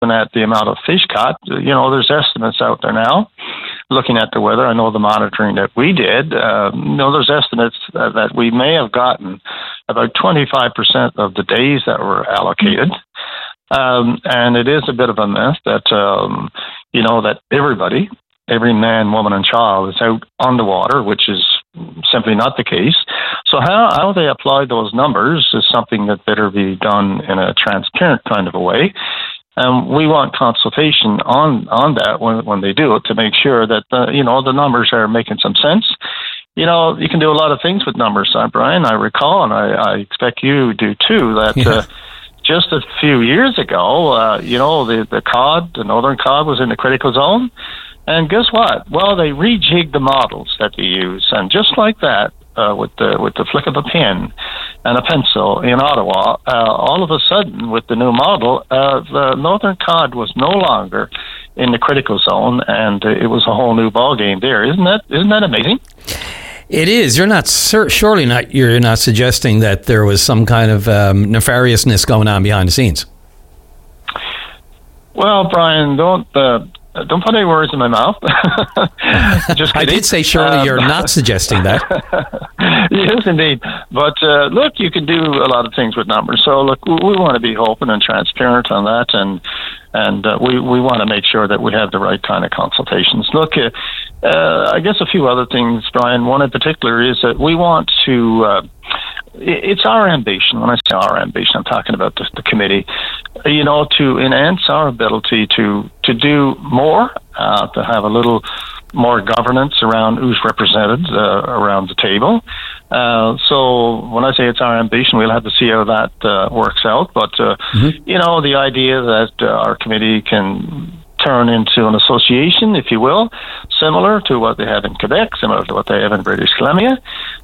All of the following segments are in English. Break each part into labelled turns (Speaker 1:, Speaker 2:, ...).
Speaker 1: at the amount of fish caught, there's estimates out there now. Looking at the weather, I know the monitoring that we did. There's estimates that we may have gotten about 25% of the days that were allocated. And it is a bit of a myth that, that everybody, every man, woman, and child is out on the water, which is simply not the case. So how they apply those numbers is something that better be done in a transparent kind of a way. We want consultation on that when they do it to make sure that, the numbers are making some sense. You can do a lot of things with numbers, Brian. I recall, and I expect you do too, that just a few years ago, the cod, the northern cod, was in the critical zone. And guess what? Well, they rejigged the models that they use. And just like that, with the flick of a pen and a pencil in Ottawa, all of a sudden, with the new model, the northern cod was no longer in the critical zone, and it was a whole new ballgame there. Isn't that amazing?
Speaker 2: It is. You're not suggesting that there was some kind of nefariousness going on behind the scenes.
Speaker 1: Well, Brian, don't put any words in my mouth. Just
Speaker 2: I did say surely you're not suggesting that.
Speaker 1: Yes, indeed. But look, you can do a lot of things with numbers. So look, we want to be open and transparent on that, and we want to make sure that we have the right kind of consultations. Look, I guess a few other things, Brian. One in particular is that we want to. It's our ambition. When I say our ambition, I'm talking about the committee, to enhance our ability to do more, to have a little more governance around who's represented around the table. So when I say it's our ambition, we'll have to see how that works out. But, the idea that our committee can turn into an association, if you will, similar to what they have in Quebec, similar to what they have in British Columbia,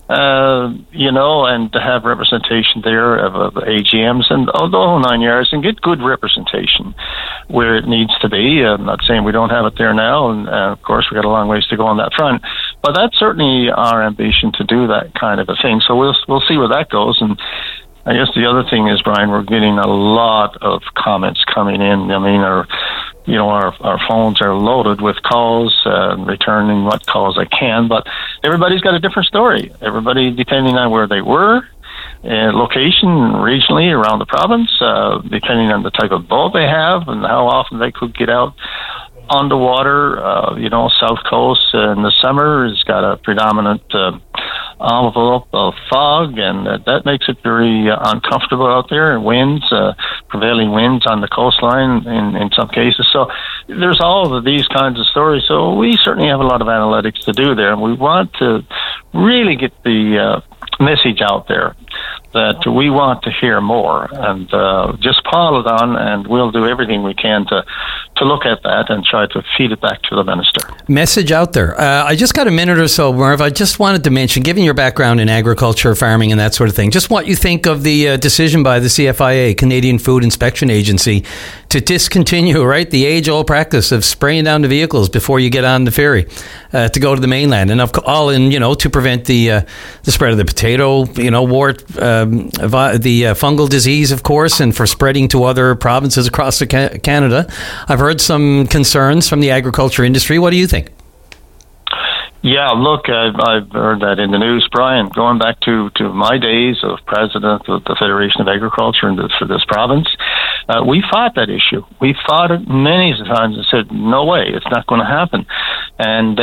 Speaker 1: and to have representation there of AGMs and the whole 9 yards, and get good representation where it needs to be. I'm not saying we don't have it there now, and of course we've got a long ways to go on that front, but that's certainly our ambition to do that kind of a thing. So we'll see where that goes. And I guess the other thing is, Brian, we're getting a lot of comments coming in. I mean, our phones are loaded with calls, returning what calls I can, but everybody's got a different story. Everybody, depending on where they were, location, regionally around the province, depending on the type of boat they have and how often they could get out on the water. South Coast in the summer has got a predominant envelope of fog, and that makes it very uncomfortable out there. And winds, prevailing winds on the coastline in some cases. So there's all of these kinds of stories. So we certainly have a lot of analytics to do there, and we want to really get the message out there that we want to hear more, and just pile it on, and we'll do everything we can to look at that and try to feed it back to the minister.
Speaker 2: Message out there. I just got a minute or so, Merv. I just wanted to mention, given your background in agriculture, farming, and that sort of thing, just what you think of the decision by the CFIA, Canadian Food Inspection Agency, to discontinue, the age-old practice of spraying down the vehicles before you get on the ferry to go to the mainland, and to prevent the spread of the potato, wart, the fungal disease, of course, and for spreading to other provinces across Canada. I've heard some concerns from the agriculture industry. What do you think?
Speaker 1: Yeah, look, I've heard that in the news, Brian. Going back to my days of president of the Federation of Agriculture for this province, we fought that issue. We fought it many times and said, no way, it's not going to happen. And,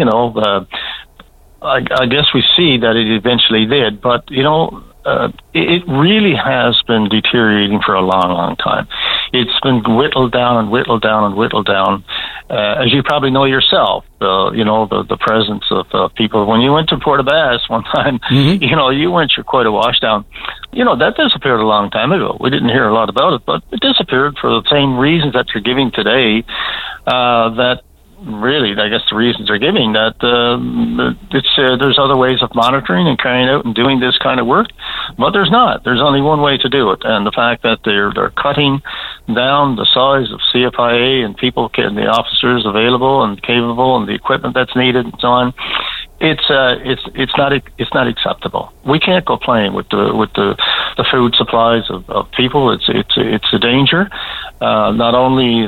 Speaker 1: I guess we see that it eventually did, but, it really has been deteriorating for a long, long time. It's been whittled down and whittled down and whittled down. As you probably know yourself, the presence of people. When you went to Port aux Basques one time, you went through quite a washdown. That disappeared a long time ago. We didn't hear a lot about it, but it disappeared for the same reasons that you're giving today, that really, I guess the reasons they're giving that there's other ways of monitoring and carrying out and doing this kind of work, but there's not. There's only one way to do it, and the fact that they're cutting down the size of CFIA and the officers available and capable and the equipment that's needed and so on, It's not acceptable. We can't go playing with the food supplies of people. It's a danger. Not only